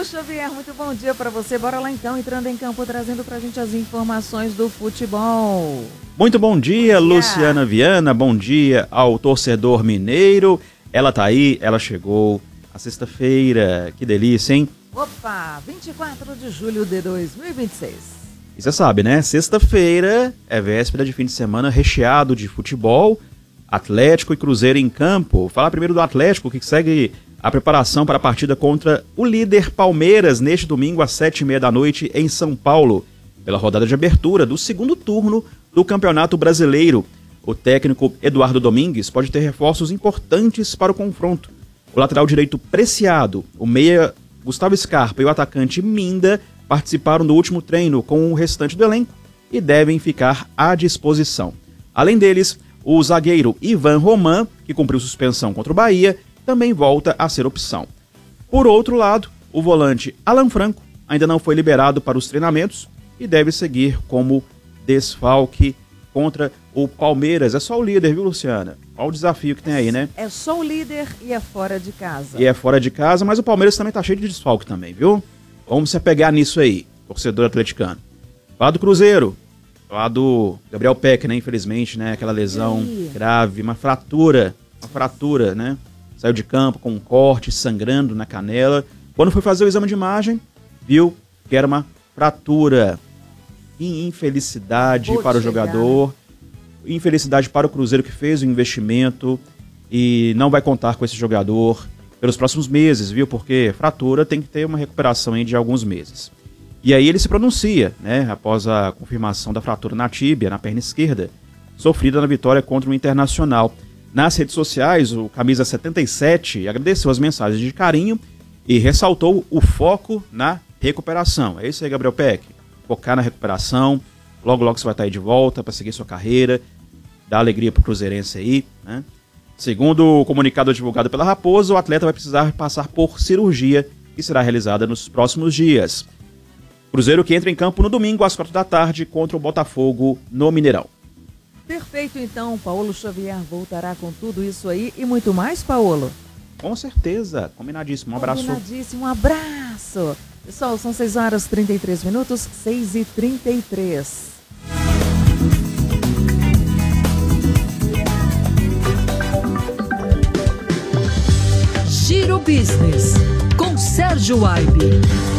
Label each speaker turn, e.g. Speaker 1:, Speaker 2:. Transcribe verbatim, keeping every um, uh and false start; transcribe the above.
Speaker 1: Xavier, muito bom dia para você. Bora lá então, entrando em campo, trazendo pra gente as informações do futebol.
Speaker 2: Muito bom dia, bom dia, Luciana Viana. Bom dia ao torcedor mineiro. Ela tá aí, ela chegou. A sexta-feira, que delícia, hein?
Speaker 1: Opa, vinte e quatro de julho de dois mil e vinte e seis.
Speaker 2: E você sabe, né? Sexta-feira é véspera de fim de semana recheado de futebol, Atlético e Cruzeiro em campo. Vou falar primeiro do Atlético, que segue a preparação para a partida contra o líder Palmeiras neste domingo às sete e meia da noite em São Paulo, pela rodada de abertura do segundo turno do Campeonato Brasileiro. O técnico Eduardo Domingues pode ter reforços importantes para o confronto. O lateral direito Preciado, o meia Gustavo Scarpa e o atacante Minda participaram do último treino com o restante do elenco e devem ficar à disposição. Além deles, o zagueiro Ivan Roman, que cumpriu suspensão contra o Bahia, também volta a ser opção. Por outro lado, o volante Alan Franco ainda não foi liberado para os treinamentos e deve seguir como desfalque contra o Palmeiras. É só o líder, viu, Luciana? Olha o desafio que tem aí, né?
Speaker 1: É só o líder e é fora de casa.
Speaker 2: E é fora de casa, mas o Palmeiras também tá cheio de desfalque também, viu? Vamos se apegar nisso aí, torcedor atleticano. Lá do Cruzeiro, lá do Gabriel Peck, né? Infelizmente, né? Aquela lesão grave, uma fratura, uma fratura, né? Saiu de campo com um corte, sangrando na canela. Quando foi fazer o exame de imagem, viu que era uma fratura. Que infelicidade Pode para o chegar, jogador, né? Infelicidade para o Cruzeiro, que fez o investimento e não vai contar com esse jogador pelos próximos meses, viu? Porque fratura tem que ter uma recuperação aí de alguns meses. E aí ele se pronuncia, né? Após a confirmação da fratura na tíbia, na perna esquerda, sofrida na vitória contra o Internacional. Nas redes sociais, o Camisa setenta e sete agradeceu as mensagens de carinho e ressaltou o foco na recuperação. É isso aí, Gabriel Peck. Focar na recuperação. Logo, logo você vai estar aí de volta para seguir sua carreira. Dar alegria pro cruzeirense aí, né? Segundo o comunicado divulgado pela Raposa, o atleta vai precisar passar por cirurgia que será realizada nos próximos dias. Cruzeiro que entra em campo no domingo às quatro da tarde contra o Botafogo no Mineirão.
Speaker 1: Perfeito, então, Paulo Xavier voltará com tudo isso aí e muito mais, Paulo?
Speaker 2: Com certeza, combinadíssimo, um abraço.
Speaker 1: Combinadíssimo, um abraço. Pessoal, são seis horas e trinta e três minutos, seis e trinta e três.
Speaker 3: Giro Business, com Sérgio Aibe.